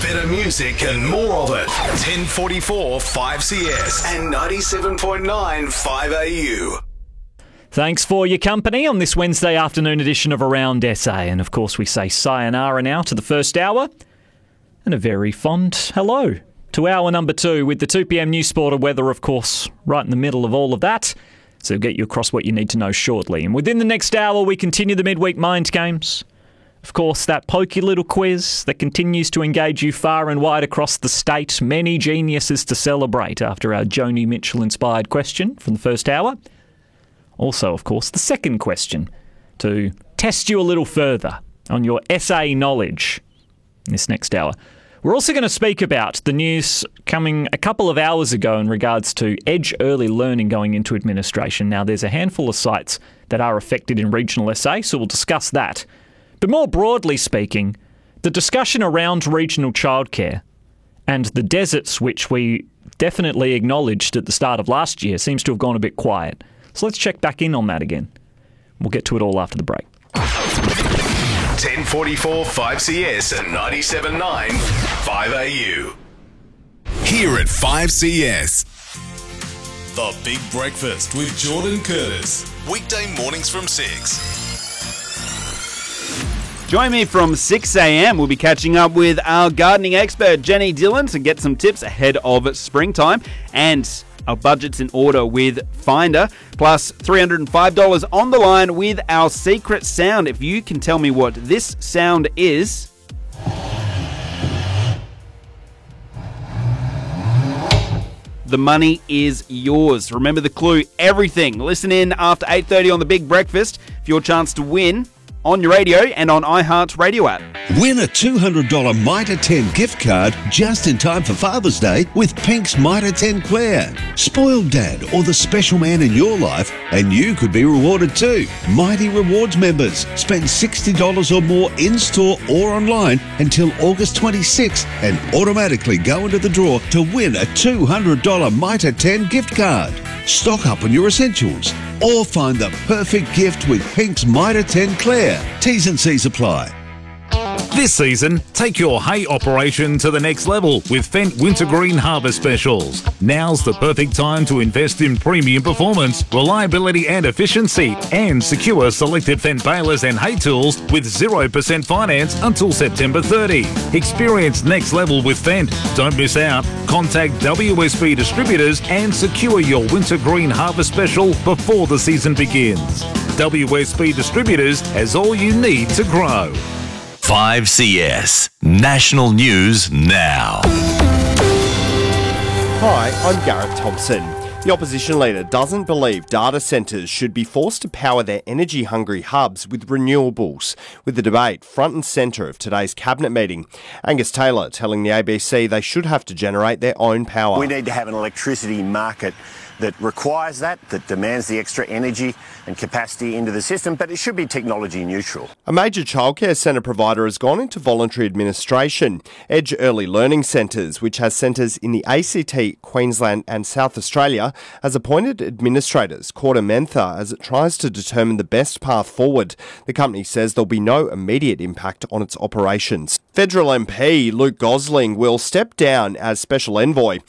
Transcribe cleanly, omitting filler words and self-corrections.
Better music and more of it. 1044 5CS and 97.9 5AU. Thanks for your company on this Wednesday afternoon edition of Around SA. And of course, we say sayonara now to the first hour. And a very fond hello to hour number 2 with the 2 p.m. News Sport and weather, of course, right in the middle of all of that. So we'll get you across what you need to know shortly. And within the next hour, we continue the midweek mind games. Of course, that pokey little quiz that continues to engage you far and wide across the state. Many geniuses to celebrate after our Joni Mitchell-inspired question from the first hour. Also, of course, the second question to test you a little further on your SA knowledge in this next hour. We're also going to speak about the news coming a couple of hours ago in regards to Edge Early Learning going into administration. Now, there's a handful of sites that are affected in regional SA, so we'll discuss that. But more broadly speaking, the discussion around regional childcare and the deserts, which we definitely acknowledged at the start of last year, seems to have gone a bit quiet. So let's check back in on that again. We'll get to it all after the break. 1044 5CS and 97.9 5AU. Here at 5CS. The Big Breakfast with Jordan Curtis. Weekday mornings from 6. Join me from 6 a.m. We'll be catching up with our gardening expert, Jenny Dillon, to get some tips ahead of springtime. And our budget's in order with Finder, plus $305 on the line with our secret sound. If you can tell me what this sound is, the money is yours. Remember the clue, everything. Listen in after 8:30 on The Big Breakfast for your chance to win on your radio and on iHeart's radio app. Win a $200 Mitre 10 gift card just in time for Father's Day with Pink's Mitre 10 Claire. Spoiled dad or the special man in your life, and you could be rewarded too. Mighty Rewards members spend $60 or more in-store or online until August 26th and automatically go into the draw to win a $200 Mitre 10 gift card. Stock up on your essentials or find the perfect gift with Pink's Mitre 10 Claire. T's and C's apply. This season, take your hay operation to the next level with Fendt Wintergreen Harvest Specials. Now's the perfect time to invest in premium performance, reliability and efficiency, and secure selected Fendt balers and hay tools with 0% finance until September 30. Experience next level with Fendt. Don't miss out. Contact WSB distributors and secure your Wintergreen Harvest Special before the season begins. WSB Distributors has all you need to grow. 5CS National News Now. Hi, I'm Gareth Thompson. The opposition leader doesn't believe data centres should be forced to power their energy-hungry hubs with renewables, with the debate front and centre of today's cabinet meeting. Angus Taylor telling the ABC they should have to generate their own power. We need to have an electricity market that requires that demands the extra energy and capacity into the system, but it should be technology neutral. A major childcare centre provider has gone into voluntary administration. Edge Early Learning Centres, which has centres in the ACT, Queensland and South Australia, has appointed administrators, Corda Mentha, as it tries to determine the best path forward. The company says there'll be no immediate impact on its operations. Federal MP Luke Gosling will step down as Special Envoy.